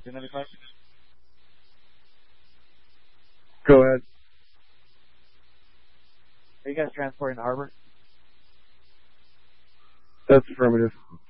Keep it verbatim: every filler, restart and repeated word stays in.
two ninety-five? Go ahead. Are you guys transporting Harbor? That's affirmative.